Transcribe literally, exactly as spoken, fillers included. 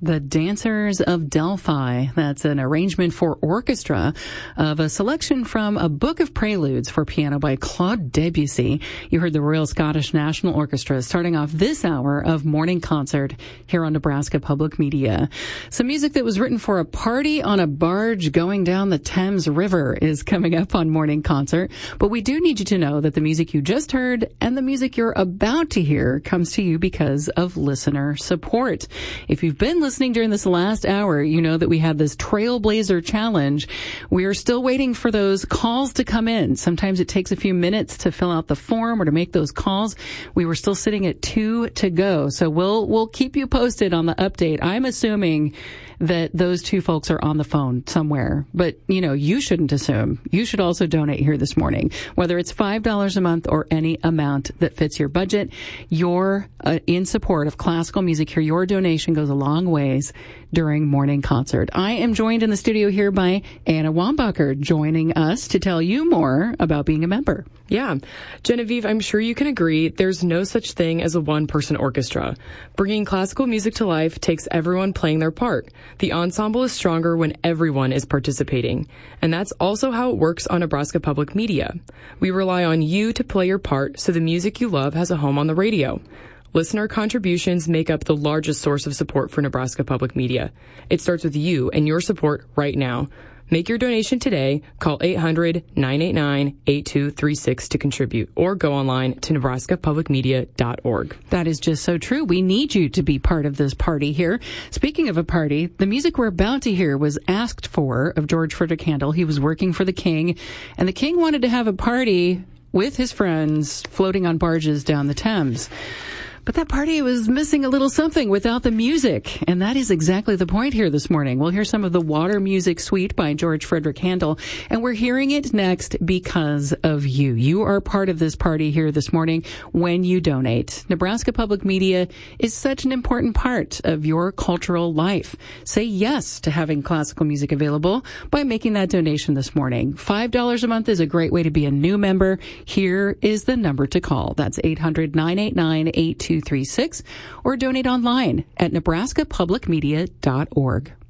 The Dancers of Delphi. That's an arrangement for orchestra of a selection from a book of preludes for piano by Claude Debussy. You heard the Royal Scottish National Orchestra starting off this hour of morning concert here on Nebraska Public Media. Some music that was written for a party on a barge going down the Thames River is coming up on morning concert. But we do need you to know that the music you just heard and the music you're about to hear comes to you because of listener support. If you've been listening Listening during this last hour, you know that we had this Trailblazer Challenge. We are still waiting for those calls to come in. Sometimes it takes a few minutes to fill out the form or to make those calls. We were still sitting at two to go, so we'll we'll keep you posted on the update. I'm assuming that those two folks are on the phone somewhere. But, you know, you shouldn't assume. You should also donate here this morning. Whether it's five dollars a month or any amount that fits your budget, you're uh, in support of classical music here. Your donation goes a long ways during morning concert. I am joined in the studio here by Anna Wambacher, joining us to tell you more about being a member. Yeah. Genevieve, I'm sure you can agree there's no such thing as a one-person orchestra. Bringing classical music to life takes everyone playing their part. The ensemble is stronger when everyone is participating. And that's also how it works on Nebraska Public Media. We rely on you to play your part so the music you love has a home on the radio. Listener contributions make up the largest source of support for Nebraska Public Media. It starts with you and your support right now. Make your donation today. Call eight hundred, nine eight nine, eight two three six to contribute or go online to nebraska public media dot org. That is just so true. We need you to be part of this party here. Speaking of a party, the music we're about to hear was asked for of George Frederick Handel. He was working for the king, and the king wanted to have a party with his friends floating on barges down the Thames. But that party was missing a little something without the music. And that is exactly the point here this morning. We'll hear some of the Water Music Suite by George Frederick Handel. And we're hearing it next because of you. You are part of this party here this morning when you donate. Nebraska Public Media is such an important part of your cultural life. Say yes to having classical music available by making that donation this morning. five dollars a month is a great way to be a new member. Here is the number to call. That's eight hundred, nine eight nine, eight two three six or donate online at nebraska public media dot org.